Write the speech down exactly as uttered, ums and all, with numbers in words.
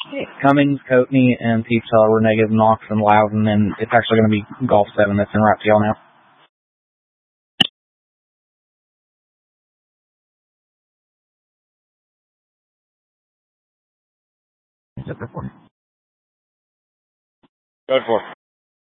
Cummings, Coatney, and Peepsaw were negative Knox and Loudon, and it's actually going to be Golf seven that's in route to y'all now. Go for